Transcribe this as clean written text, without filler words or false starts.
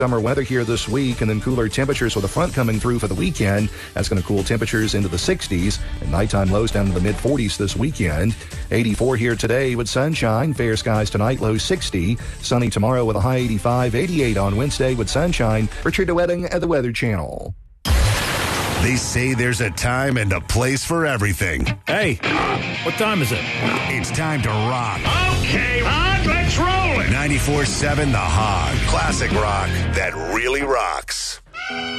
Summer weather here this week, and then cooler temperatures with a front coming through for the weekend. That's going to cool temperatures into the 60s and nighttime lows down to the mid-40s this weekend. 84 here today with sunshine. Fair skies tonight, low 60. Sunny tomorrow with a high 85. 88 on Wednesday with sunshine. Richard DeWetting at the Weather Channel. They say there's a time and a place for everything. Hey, what time is it? It's time to rock. Okay, Hog, let's roll it. 94.7 The Hog. Classic rock that really rocks.